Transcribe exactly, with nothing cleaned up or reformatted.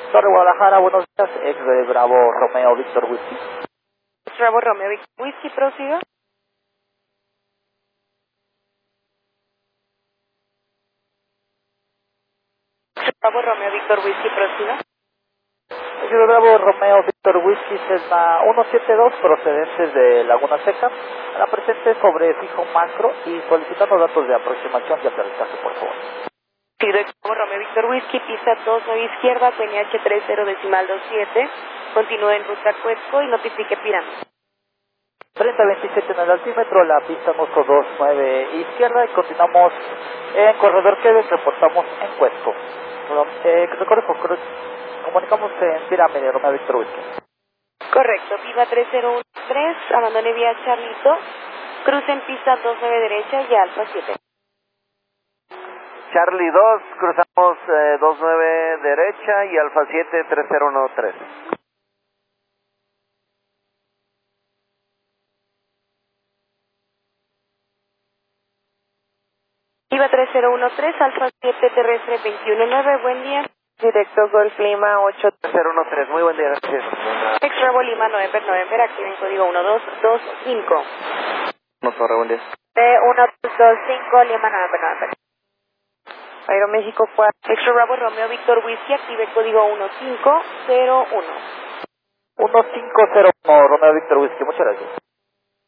Torre Guadalajara, buenos días, ex de Bravo Romeo Víctor Whisky. Bravo Romeo Víctor Whisky, prosiga. Bravo Romeo Víctor Whisky, prosiga. Ex de Bravo Romeo Víctor Whisky, Cessna ciento setenta y dos, procedentes de Laguna Seca, a la presente sobre fijo macro y solicitando datos de aproximación y aterrizaje, por favor. Bravo Romeo Víctor Whisky, pista dos nueve izquierda, P N H treinta decimal veintisiete, continúe en ruta Cuesco y notifique Pirámide. treinta veintisiete en el altímetro, la pista nuestro dos nueve izquierda y continuamos en Corredor Quebec, reportamos en Cuesco. Eh, recuerdo, comunicamos en Pirámide, Romeo Víctor Whisky. Correcto, Viva tres cero uno tres, abandone vía Charlito, cruce en pista dos nueve derecha y Alfa siete. Charlie dos, cruzamos eh, dos nueve derecha y Alfa siete tres cero uno tres. Viva tres cero uno tres, Alfa siete terrestre veintiuno nueve, buen día. Directo Golf Lima ocho cero uno tres, muy buen día, gracias. Ex Bravo Lima November November, activen código uno dos dos cinco. No, Torre, buen día. uno dos dos cinco, Lima November November. Aeroméxico cuatro. Extra Bravo Romeo Víctor Whisky, active código uno cinco cero uno. uno cinco cero uno, Romeo Víctor Whisky, muchas gracias.